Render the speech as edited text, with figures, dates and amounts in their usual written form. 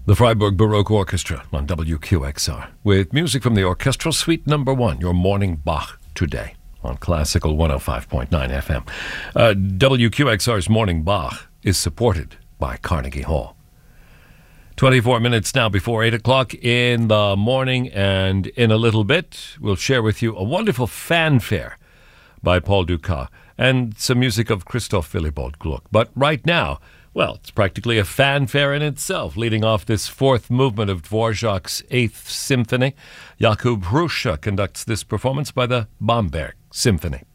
The Freiburg Baroque Orchestra on WQXR with music from the Orchestral Suite No. 1, your morning Bach today on Classical 105.9 FM. WQXR's Morning Bach is supported by Carnegie Hall. 24 minutes now before 8 o'clock in the morning, and in a little bit we'll share with you a wonderful fanfare by Paul Dukas and some music of Christoph Willibald Gluck. But right now, well, it's practically a fanfare in itself, leading off this fourth movement of Dvorak's Eighth Symphony. Jakub Hrusa conducts this performance by the Bamberg Symphony.